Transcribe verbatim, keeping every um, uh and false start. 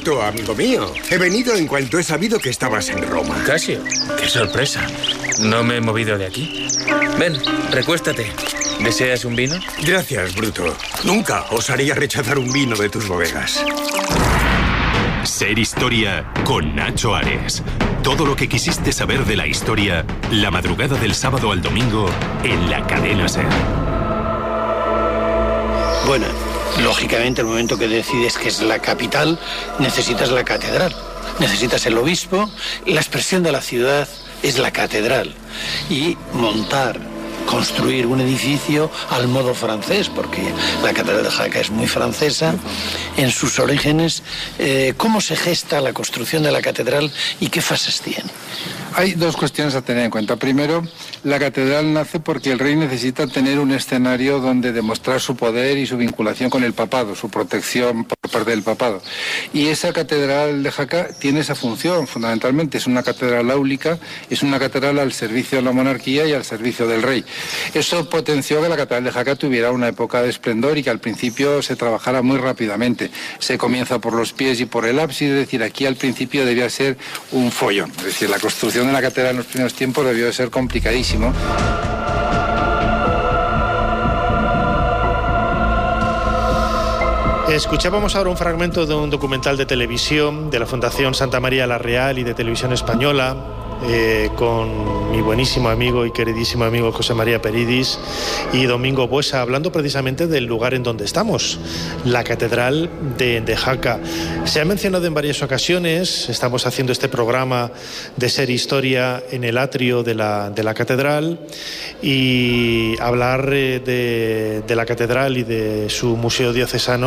Bruto, amigo mío. He venido en cuanto he sabido que estabas en Roma. Casio, qué sorpresa. No me he movido de aquí. Ven, recuéstate. ¿Deseas un vino? Gracias, Bruto. Nunca osaría rechazar un vino de tus bodegas. Ser Historia con Nacho Ares. Todo lo que quisiste saber de la historia, la madrugada del sábado al domingo en la cadena SER. Bueno, lógicamente, el momento que decides que es la capital, necesitas la catedral. Necesitas el obispo. La expresión de la ciudad es la catedral. Y montar, construir un edificio al modo francés, porque la catedral de Jaca es muy francesa en sus orígenes. Eh, ¿Cómo se gesta la construcción de la catedral y qué fases tiene? Hay dos cuestiones a tener en cuenta. Primero, la catedral nace porque el rey necesita tener un escenario donde demostrar su poder y su vinculación con el papado, su protección por parte del papado. Y esa catedral de Jaca tiene esa función, fundamentalmente. Es una catedral áulica, es una catedral al servicio de la monarquía y al servicio del rey. Eso potenció que la catedral de Jaca tuviera una época de esplendor y que al principio se trabajara muy rápidamente. Se comienza por los pies y por el ábside, es decir, aquí al principio debía ser un follón. Es decir, la construcción de la catedral en los primeros tiempos debió de ser complicadísimo. Escuchábamos ahora un fragmento de un documental de televisión de la Fundación Santa María la Real y de Televisión Española, eh, con mi buenísimo amigo y queridísimo amigo José María Peridis y Domingo Buesa, hablando precisamente del lugar en donde estamos, la Catedral de, de Jaca. Se ha mencionado en varias ocasiones, estamos haciendo este programa de Ser Historia en el atrio de la, de la Catedral, y hablar eh, de, de la Catedral y de su Museo Diocesano